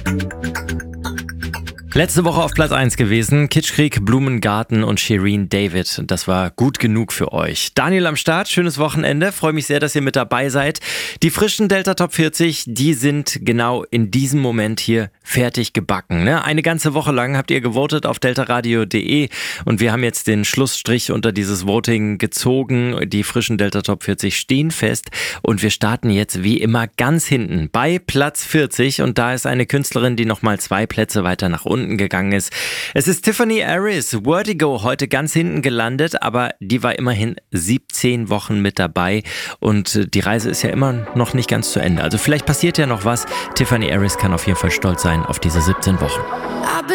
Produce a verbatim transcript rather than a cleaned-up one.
Letzte Woche auf Platz eins gewesen, Kitschkrieg, Blumengarten und Shirin David. Das war gut genug für euch. Daniel am Start, schönes Wochenende. Freue mich sehr, dass ihr mit dabei seid. Die frischen Delta Top vierzig, die sind genau in diesem Moment hier fertig gebacken. Ne? Eine ganze Woche lang habt ihr gewotet auf deltaradio punkt de und wir haben jetzt den Schlussstrich unter dieses Voting gezogen. Die frischen Delta Top vierzig stehen fest und wir starten jetzt wie immer ganz hinten bei Platz vierzig und da ist eine Künstlerin, die nochmal zwei Plätze weiter nach unten gegangen ist. Es ist Tiffany Haddish, Vertigo, heute ganz hinten gelandet, aber die war immerhin siebzehn Wochen mit dabei und die Reise ist ja immer noch nicht ganz zu Ende. Also vielleicht passiert ja noch was. Tiffany Haddish kann auf jeden Fall stolz sein auf diese siebzehn Wochen.